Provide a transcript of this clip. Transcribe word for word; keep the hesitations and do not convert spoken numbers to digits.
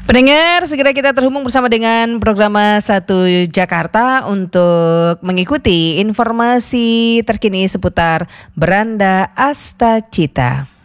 Pendengar, segera kita terhubung bersama dengan Programa satu Jakarta untuk mengikuti informasi terkini seputar Beranda Astacita.